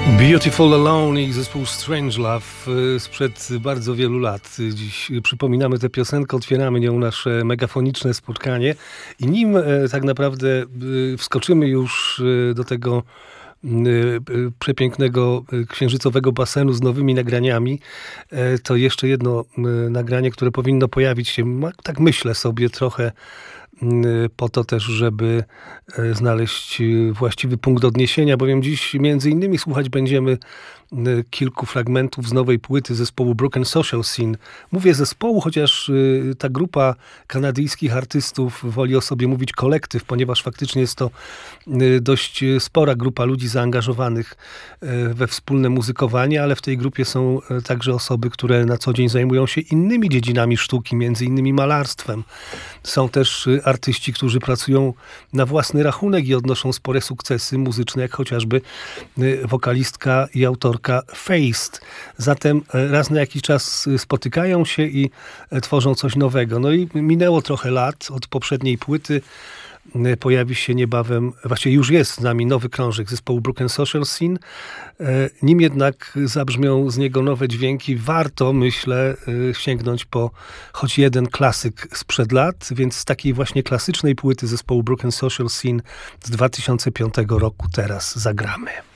Beautiful Alone i zespół Strangelove sprzed bardzo wielu lat. Dziś przypominamy tę piosenkę, otwieramy nią nasze megafoniczne spotkanie i nim tak naprawdę wskoczymy już do tego przepięknego księżycowego basenu z nowymi nagraniami, to jeszcze jedno nagranie, które powinno pojawić się, tak myślę sobie, trochę po to też, żeby znaleźć właściwy punkt odniesienia, bowiem dziś między innymi słuchać będziemy kilku fragmentów z nowej płyty zespołu Broken Social Scene. Mówię zespołu, chociaż ta grupa kanadyjskich artystów woli o sobie mówić kolektyw, ponieważ faktycznie jest to dość spora grupa ludzi zaangażowanych we wspólne muzykowanie, ale w tej grupie są także osoby, które na co dzień zajmują się innymi dziedzinami sztuki, między innymi malarstwem. Są też artyści, którzy pracują na własny rachunek i odnoszą spore sukcesy muzyczne, jak chociażby wokalistka i autorka Feist. Zatem raz na jakiś czas spotykają się i tworzą coś nowego. No i minęło trochę lat od poprzedniej płyty. Pojawi się niebawem, właściwie już jest z nami nowy krążek zespołu Broken Social Scene. Nim jednak zabrzmią z niego nowe dźwięki, warto, myślę, sięgnąć po choć jeden klasyk sprzed lat, więc z takiej właśnie klasycznej płyty zespołu Broken Social Scene z 2005 roku teraz zagramy.